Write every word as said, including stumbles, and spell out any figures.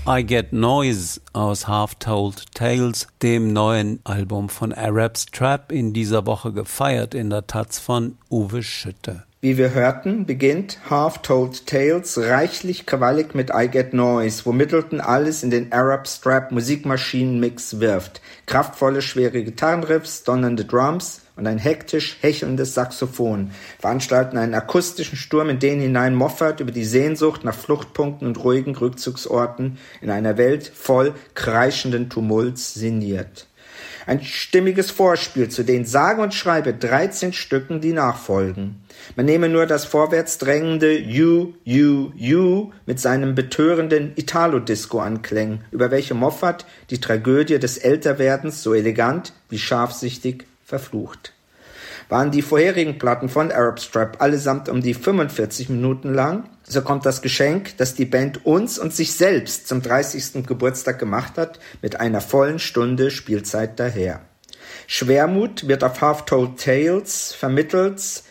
I Get Noise aus Half-Told Tales, dem neuen Album von Arab Strap, in dieser Woche gefeiert in der Taz von Uwe Schütte. Wie wir hörten, beginnt Half-Told Tales reichlich quallig mit I Get Noise, wo Middleton alles in den Arab Strap Musikmaschinen-Mix wirft. Kraftvolle, schwere Gitarrenriffs, donnernde Drums und ein hektisch hechelndes Saxophon veranstalten einen akustischen Sturm, in den hinein Moffat über die Sehnsucht nach Fluchtpunkten und ruhigen Rückzugsorten in einer Welt voll kreischenden Tumults sinniert. Ein stimmiges Vorspiel zu den sage und schreibe dreizehn Stücken, die nachfolgen. Man nehme nur das vorwärts drängende You, You, You mit seinem betörenden Italo-Disco-Anklängen, über welche Moffat die Tragödie des Älterwerdens so elegant wie scharfsichtig verflucht. Waren die vorherigen Platten von Arab Strap allesamt um die fünfundvierzig Minuten lang, so kommt das Geschenk, das die Band uns und sich selbst zum dreißigsten Geburtstag gemacht hat, mit einer vollen Stunde Spielzeit daher. Schwermut wird auf Half-Told Tales vermittelt